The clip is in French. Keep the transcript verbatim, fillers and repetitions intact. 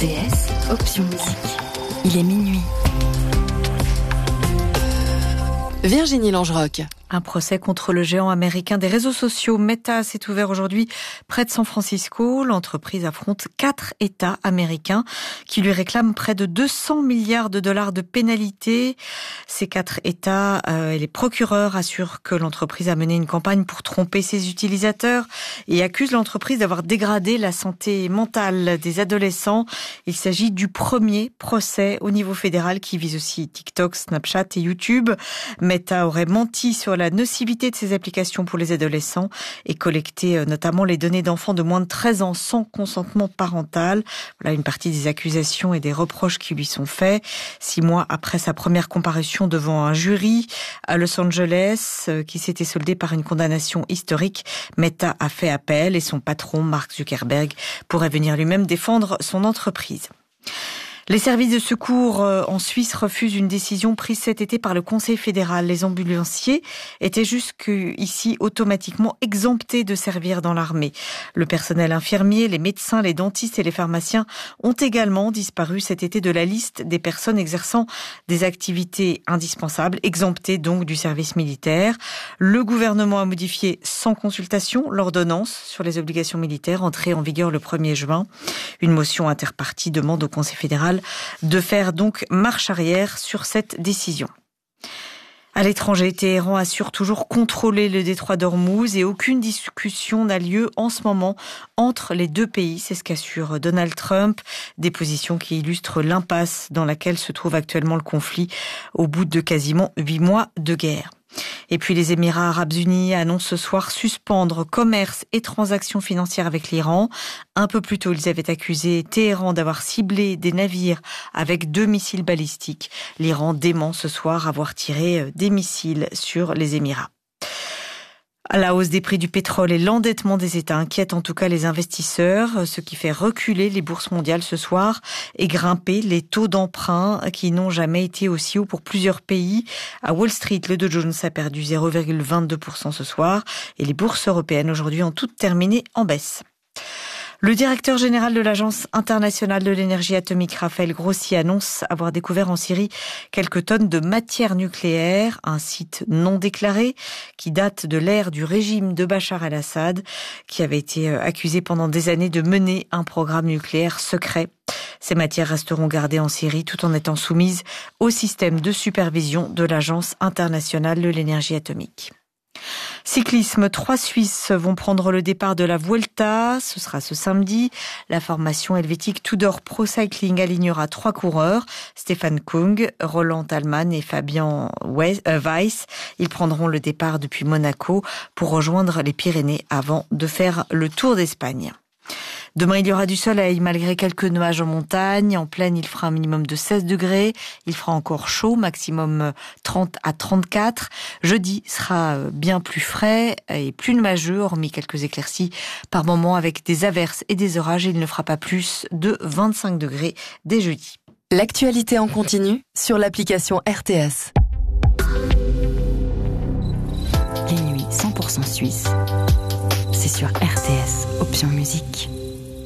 T S, option musique. Il est minuit. Virginie Langerock. Un procès contre le géant américain des réseaux sociaux Meta s'est ouvert aujourd'hui près de San Francisco. L'entreprise affronte quatre États américains qui lui réclament près de deux cents milliards de dollars de pénalités. Ces quatre États euh, et les procureurs assurent que l'entreprise a mené une campagne pour tromper ses utilisateurs et accusent l'entreprise d'avoir dégradé la santé mentale des adolescents. Il s'agit du premier procès au niveau fédéral qui vise aussi TikTok, Snapchat et YouTube. Meta aurait menti sur la la nocivité de ces applications pour les adolescents et collecter notamment les données d'enfants de moins de treize ans sans consentement parental. Voilà une partie des accusations et des reproches qui lui sont faits. Six mois après sa première comparution devant un jury à Los Angeles, qui s'était soldée par une condamnation historique, Meta a fait appel et son patron, Mark Zuckerberg, pourrait venir lui-même défendre son entreprise. Les services de secours en Suisse refusent une décision prise cet été par le Conseil fédéral. Les ambulanciers étaient jusqu'ici automatiquement exemptés de servir dans l'armée. Le personnel infirmier, les médecins, les dentistes et les pharmaciens ont également disparu cet été de la liste des personnes exerçant des activités indispensables, exemptées donc du service militaire. Le gouvernement a modifié sans consultation l'ordonnance sur les obligations militaires entrée en vigueur le premier juin. Une motion interpartie demande au Conseil fédéral de faire donc marche arrière sur cette décision. À l'étranger, Téhéran assure toujours contrôler le détroit d'Ormuz et aucune discussion n'a lieu en ce moment entre les deux pays. C'est ce qu'assure Donald Trump. Des positions qui illustrent l'impasse dans laquelle se trouve actuellement le conflit au bout de quasiment huit mois de guerre. Et puis les Émirats arabes unis annoncent ce soir suspendre commerce et transactions financières avec l'Iran. Un peu plus tôt, ils avaient accusé Téhéran d'avoir ciblé des navires avec deux missiles balistiques. L'Iran dément ce soir avoir tiré des missiles sur les Émirats. La hausse des prix du pétrole et l'endettement des États inquiètent en tout cas les investisseurs, ce qui fait reculer les bourses mondiales ce soir et grimper les taux d'emprunt qui n'ont jamais été aussi hauts pour plusieurs pays. À Wall Street, le Dow Jones a perdu zéro virgule vingt-deux pour cent ce soir et les bourses européennes aujourd'hui ont toutes terminé en baisse. Le directeur général de l'Agence internationale de l'énergie atomique, Raphaël Grossi, annonce avoir découvert en Syrie quelques tonnes de matière nucléaire, un site non déclaré qui date de l'ère du régime de Bachar el-Assad, qui avait été accusé pendant des années de mener un programme nucléaire secret. Ces matières resteront gardées en Syrie tout en étant soumises au système de supervision de l'Agence internationale de l'énergie atomique. Cyclisme, trois Suisses vont prendre le départ de la Vuelta. Ce sera ce samedi. La formation helvétique Tudor Pro Cycling alignera trois coureurs. Stefan Kung, Roland Thalmann et Fabian Weiss. Ils prendront le départ depuis Monaco pour rejoindre les Pyrénées avant de faire le Tour d'Espagne. Demain, il y aura du soleil malgré quelques nuages en montagne. En plaine, il fera un minimum de seize degrés. Il fera encore chaud, maximum trente à trente-quatre. Jeudi sera bien plus frais et plus nuageux, hormis quelques éclaircies par moments avec des averses et des orages. Il ne fera pas plus de vingt-cinq degrés dès jeudi. L'actualité en continu sur l'application R T S. Les nuits cent pour cent suisses. C'est sur R T S, option musique.